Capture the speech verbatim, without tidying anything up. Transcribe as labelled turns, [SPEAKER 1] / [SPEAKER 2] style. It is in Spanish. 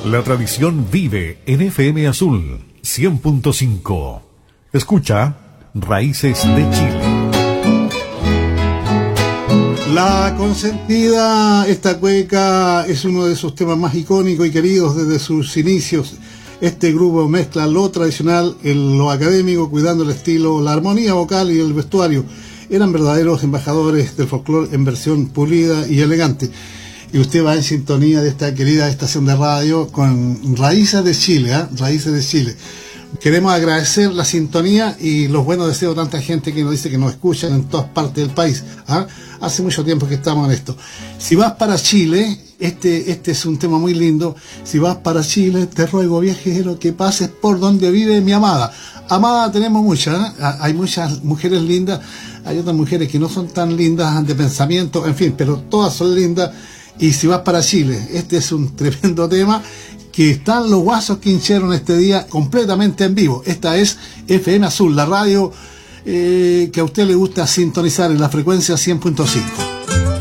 [SPEAKER 1] La tradición vive en F M Azul cien punto cinco. Escucha Raíces de Chile.
[SPEAKER 2] La Consentida, esta cueca es uno de sus temas más icónicos y queridos desde sus inicios. Este grupo mezcla lo tradicional en lo académico, cuidando el estilo, la armonía vocal y el vestuario. Eran verdaderos embajadores del folclore en versión pulida y elegante. Y usted va en sintonía de esta querida estación de radio con Raíces de Chile, ¿eh? Raíces de Chile. Queremos agradecer la sintonía y los buenos deseos de tanta gente que nos dice que nos escuchan en todas partes del país. ¿Ah? Hace mucho tiempo que estamos en esto. Si vas para Chile, este, este es un tema muy lindo. Si vas para Chile, te ruego, viajero, que pases por donde vive mi amada. Amada tenemos muchas, ¿eh? Hay muchas mujeres lindas, hay otras mujeres que no son tan lindas de pensamiento, en fin, pero todas son lindas. Y si vas para Chile, este es un tremendo tema que están los guasos que hincharon este día completamente en vivo. Esta es F M Azul, la radio eh, que a usted le gusta sintonizar en la frecuencia cien punto cinco.